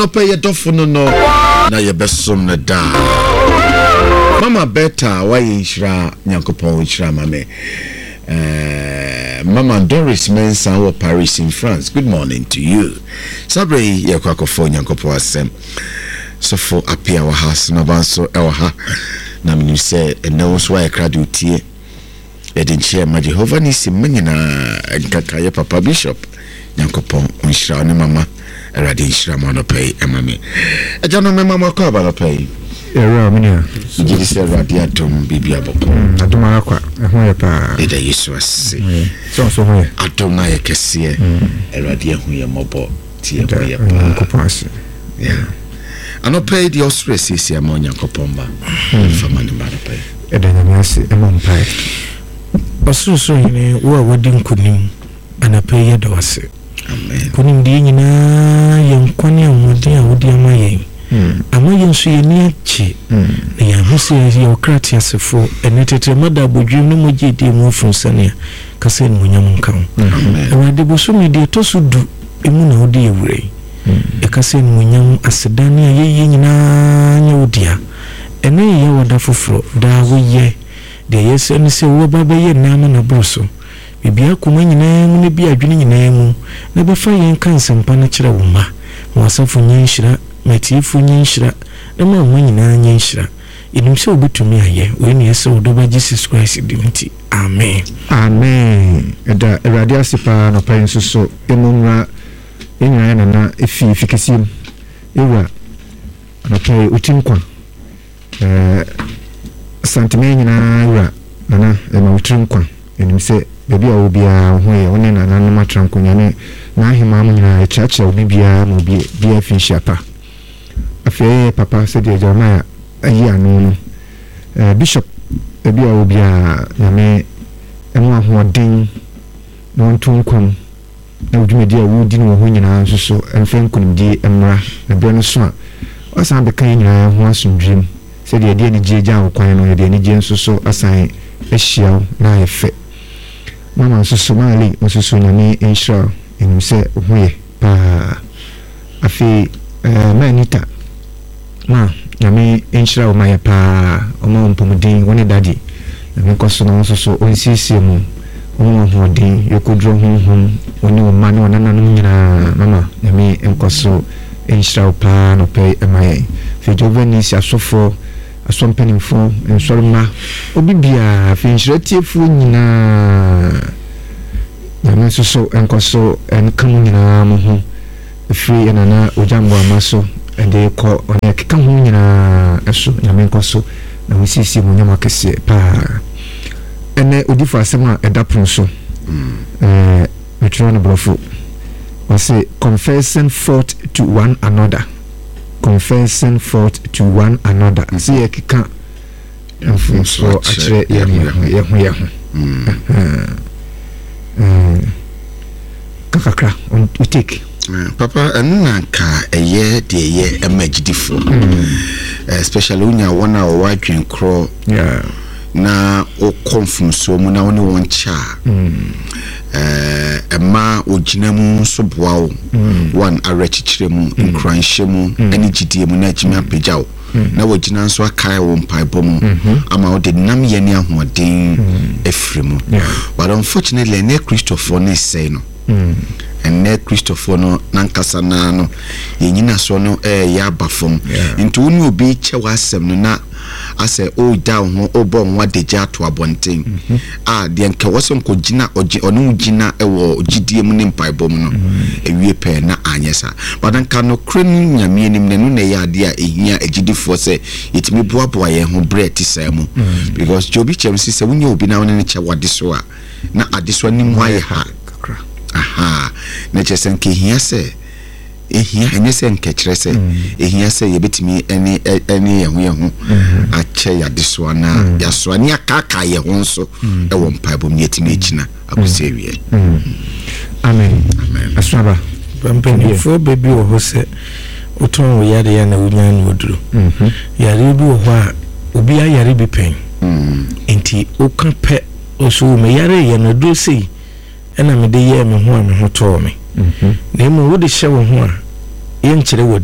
pay a dofo no na ye besom na da mama beta why inshra nyankopon inshra mame Mama Doris Mensah of Paris in France. Good morning to you. Sabre ye kwakofo nyankopon asem. So for appear our house no banso elha na me say no so I crowd utie. E din share ma Jehovah ni simanyina nkaka ye papa bishop nyankopon inshra ne mama erade inshra ma no pay emame. E jano me mama kwa ba no pay. Era minia Jidi se radia tom bibia boko adoma akwa ho ye pa eda Yesu ase so ho ye adom na ye kese erade ho ye mobo tie ho ye pa kopase yeah ano pay the stress isi amonya kopomba fama ni mara pay eda nyamiase emom pai osusu ni wo wadi nkunim ana pay ye do ase amen kunim di nyina ye nkwane amodi awodi amaye ama yensu ye ni achi na ya hose ye okrati asefo enetete mada bodwum no mogye di mu funsane kase no nyam nkan awade bosumi de tosu du emu na odi ewure e kase no nyam asedane ye nyina nya odia ene ye wada foforo da wo ye de yese ne se wo baba ye na ma na broso bibia kuma nyina mu ne bia adwene nyina mu na befa ye nkan sempa na kire wo ma wasafo nyenhira matifu nyenhira na ma mo nyina nyenhira inimse obutumi aye we ne yese odoba Jesus Christ dimti amen amen eda erade asipa no pa nsuso emunra enyira na efikesim ewa na pa utinkwa santime nyina ewa na ma utinkwa inimse bebi a obia ho ye one na na matranko nyane na ahema mu nyina chacha obi bia mo bia finshapa afei papa said Jeremiah ayi anu bishop bebi a obia nyame emu ahoden no tunkom na odwumedi a wodi no ho nyina nso emfen kunimdi emra na bia no so a wasan be kan nyina ho asundwem said ye de ni jeja akwan no de ni je nso so asan ehia na efe mama susu mali mususu nyame insha enuse hoye pa afi manita ma nyame insha o maya pa o ma mpomudin woni daddy na nkoso na susu onsisi mu o hodin yokodro honhom woni o ma na nanu nyina mama nyame nkoso insha pa no pe emaye fi joveni si asofo asompanimfo ensorma obibia fi nshiratiefo nyina nyame so enkoso enkamu nyina mo ho free enana ojambo amaso ende ko one keka ho nyina eso nyame nkoso na wisisi mo nyama kese pa ene odifo asema edapron so metro no brofo was confessing fault to one another confessing fault to one another see keka so achire ye ho kakakra on we take papa anna ka eye de ye emagidifo especially unya wona o wadwen kro na o konfunso mu na woni won cha ema oginamu so boawo one arechichire mu nkranhye mu ani gidie mu na achimi apejawo na wogina nso akai wo mpaebo mu ama wo de nam ye ne ahoden efremu but unfortunately ne Christopher ne say no ene Christopher no nankasa na no yenyina so no ya bafom nti woni obi chewa asem no na ase o down ho obo nwa deja to abonten de nka wosom ko gina onu gina ewo gidie mu ne mpaebo mu no ewie pe na anyesa but nka no krenu nyame nim ne no na ya de a ehia agidifo se itimi boaboa ye ho bread say mu because jobi chemsi se wonya obi na woni ne chewa de so a na adeso nim waye ha aha na chesen ke hia se ehia enye se nkekere se ehia se yebetimi eni yehu ache ya deso na ya so ani akaka ye ho nso ewo mpaebo mi etimi echina akosewie amen asaba bampeni fo baby wo ho se oton wo yare ya na wunya no oduro yare bi wo ho a obi ayare bi pen enti o kan pe o so me yare ye no do sei ena me de ye me ho to me na mo wo de hye wo ho a ye nkyere woduro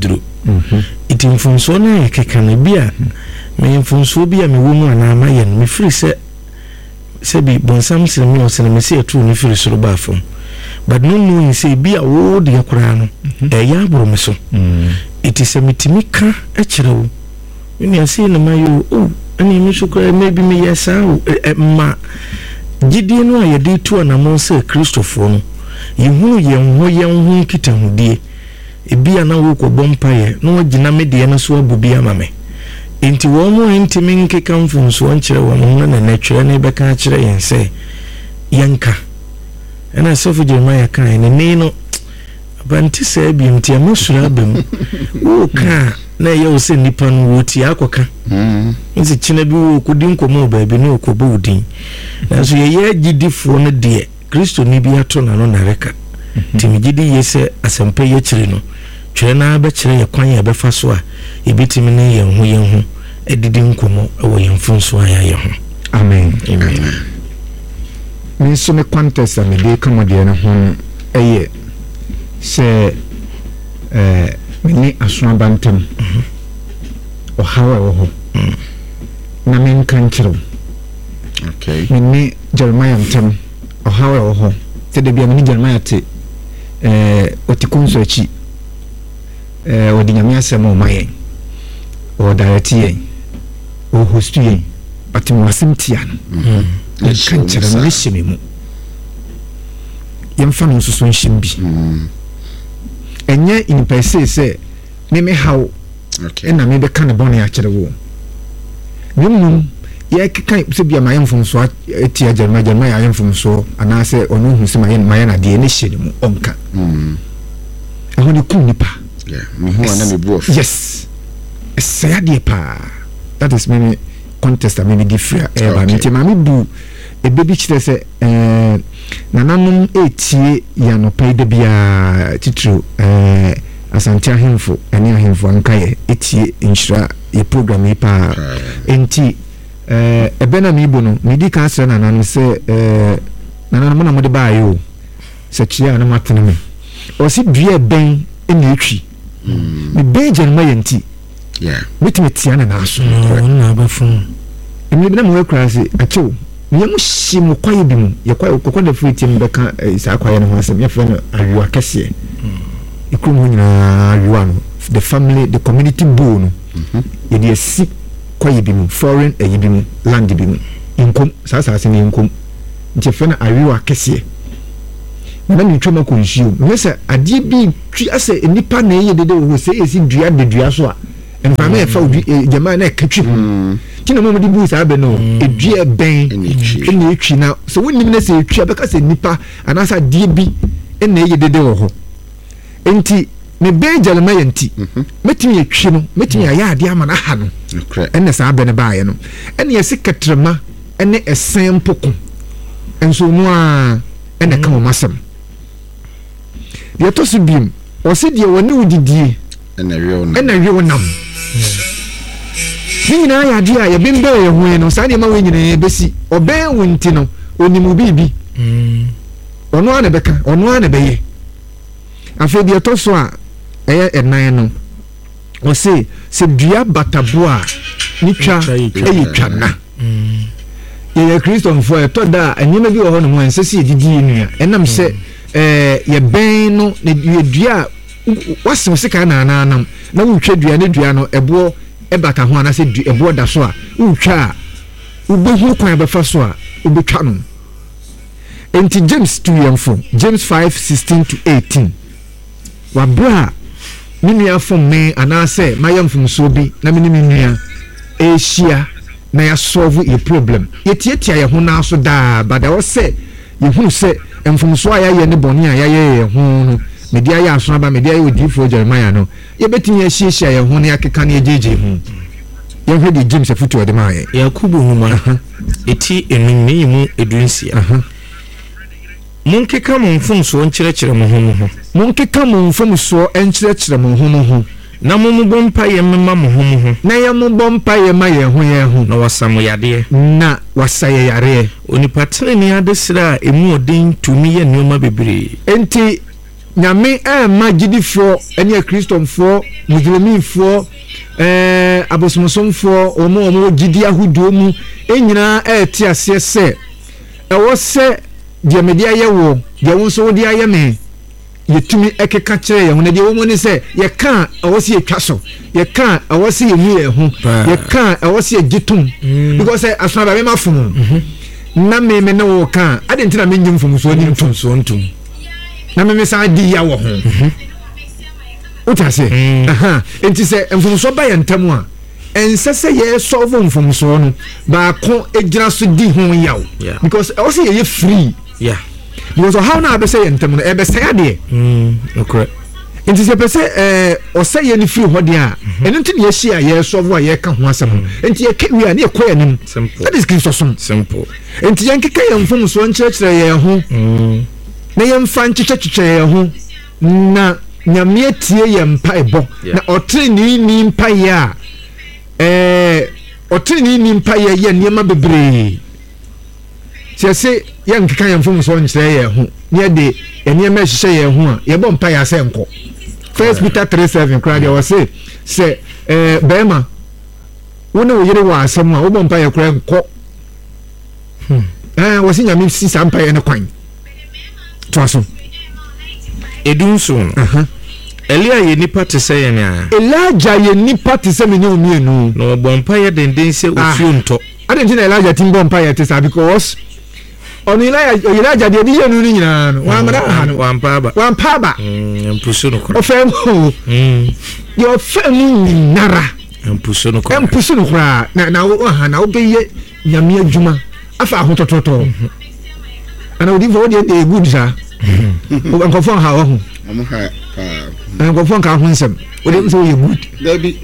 iti mfunso na yekeka na bia me mfunso bia me wo mu ana ma ye no me firi se bi bonsam se me osene me se etu ni firi soro ba fam but no say bia wo de yakora no ya aburo me so iti se mitimi ka e kire wo ni ase na mayo ani me shukura maybe me yesa ma gidie no ayede tu na mo se Christopher no yehunu yenho kitahudie ebia na wo ko bompaye no wagina medie no so abubia mame enti wo mo ntimi nkeka mfunso nkyere wo mo na natwere na beka kire yense yanka ena sofu Jeremiah kan ne no banti se bi mtia masura bam wo ka na ye wo se nipa no wo ti akoka nzi china bi wo kudi nkomo baabi no ko bo udin na so ye gidifo no de Kristo ni bi ato na no nareka timi gidi yese asempe ye kire no twere na ba kire ye kwan ye befa so a ebitimi ne ye ho edidi nkomo wo ye mfunso aya ye ho amen me so me contest me de kamode na ho eye se mini asuna bantam o hawa wo na men kan kiro okay mini Jeremiah ntam o hawa wo te de bia mini Jeremiah te otikunso achi odi nyame asem o mayen o direct yen o host yen atim wasimtia no kan kira na hime mu yemfa no so nhimbi enye in pese se me haw okay na me be kan bone a kire wo nyum ye kan se bia mayen funso etia Jeremiah ayemfunso ana se onu hu se mayen ade ne hye mu onka ahoni kun nipa yeah me hu ana me bu of yes say ade pa that is me contest a me different ba me tema me bu ebebi kire se nananum etie ya no pay de bia titru Asante ahemfo ene ahemfo ankaye etie inshira e program e pa enti ebena mi bo no mi di kan sere nananu se nananu na mo de ba yo se chia na matene me o si dua ben ene etwi me be Jeremiah enti yeah mitime tia na aso na ba fun emi bi na mo ekra se acho me mo hyi mo kwaye bi mu ye kwaye kokon fu eti me beka isa kwaye no ho asem ye fe no awu akese ikrumu nyina awu no the family the community bull no ye dey si kwaye bi mu foreign bi mu land bi mu inkom sasa se ni inkom nti fe na awu akese na mi twema ko nshio me se ade bi twi ase nipa na ye dede wo se esi dua de dua so a enfama e fa jama na katwi tina mo di bu sa be no edua ben ene etwi na so wonim na se etwi abeka se nipa anasa die bi ene ye dede wo ho enti me be Jeremiah enti metimi etwi no metimi aya ade ama na ha no ene sa be ne baaye no ene ye siketrema ene esen poko enso no a ene ka mo masem ye to so bim o se die woni udidie ene real nam nyina ya dia ya bimbe ye hu no sa de ma we nyina besi oben wonti no onimu bibi ono ana beka ono ana beye afi de to so a eye enan no o se dua batabo a ni twa eye twana ye Christian fo e to da anyima bi wo ho no mo ensesi edidi nua enam se ye ben no ne dua wasim sika na anam na wutwa dua ne dua no ebo ebaka ho anase ebo da so a wutwa ubehu kwan befa so a ubetwa no enti James 2 yamfo James 5:16 to 18 wa bra minua fom me anase mayamfo so bi na minua ehia na ya solve your problem yetietia ye ho na so da bada wo se ye hu se emfomso aya ye ne boni aya ye ho no media ya aso aba media ye odifo Jeremiah no ye betimi ahihia ye ho ne akeka ne jeje ho ye hwedi James afutu ode ma ye Yakubu huma eti enunni mu edunsia munkeka mo mfomso nkyerɛkyerɛ mo ho munkeka mo mfomso nkyerɛkyerɛ mo ho na mo bompa ye mema mo ho na ye mo bompa ye ma ye ho na wasamo yade na wasaye yare onipa tene ade sira emu odin tumi ye nneoma bebre enti nyame ma gidifo ene kristomfo muslimifo abosomsomfo omo gidi ahudo mu enyina eti ase se ewo se de media ye wo de wonso de aye me yetumi ekeka kire ye ho na de wo mu ni se ye ka ewo se yetwa so ye ka ewo se ye mu ye ho ye ka ewo se ye gitum because asuna ba me mafum na me na wo ka ade ntina me nyim fom so ni ntum na me sa di ya wo ho utase enti se mfom so ba ye ntam a ensese ye solve mfom so no ba ko egira so di ho yawo because ewo se ye free because how na be say ntam no e be say ade okay enti se pese o say ye ni free ho de a eno nti ye hia ye solve a ye ka ho asem enti ye ka wi a na ye ko ye nim that is Christ so simple enti ye nkeka ye mfom so nkyerɛkyerɛ ye ho na ye mfa nkyerɛkyerɛ ye ho na nyame tie ye mpa ebo na otreni ni mpa ya otreni ni mpa ye niema bebre se ye nkeka ye mfom so nkyerɛ ye ho ne de niema hyehyɛ ye ho a ye bɔ mpa ya se nko 1 Peter 3:7 kra dia was say bema wona wo yire wa asem a wo bɔ mpa ya kra nko wo si nyame si sa mpa ya ne kwan to so edunso Elia ye nipa te se ye nya Elijah ye nipa te se me ne omienu no bɔ mpa ya denden se ofi onto ade nti na Elijah tin bɔ mpa ya te sa because oni Elijah de ye nu ni nyina no wa mara ha no wampa ba empuso no kora ofem yo fem ni nara empuso no kora na wo ha na wo be ye nyame adwuma afa ahotototo ana odi vo de good sa o nkofon ha wo ho am ha nkofon ka ho nsem odi so ye good there be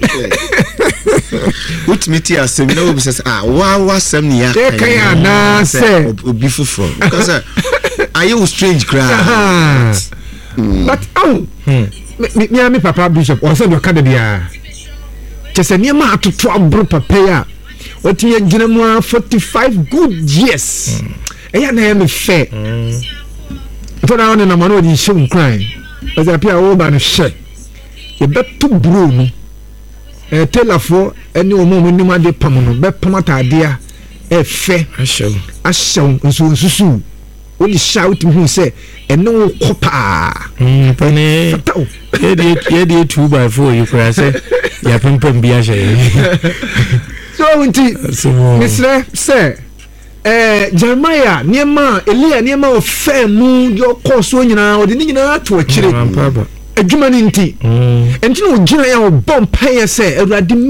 what me tia asem na obi says wa asem ni ya kan ya na say obi fufro because are you strange crowd but me papa bishop o say do ka de dia chese niema atoto abro papa ya what you gina mu 45 good years eya na me fe to na on na mano di shim cry o say pia o ba no she ye beto bro no telafo eni o mo ni ma de pam no be pamata ade a fe ashaw nsusu o di shout me say eno kopa pane ye di 2x4 you cry say ya pempem bia she so unti misre say Jeremiah niema Elia niema o fe mu yo course o nyina o de nyina to akire adwuma ni nti enti no gina ya o bompa ye say awurade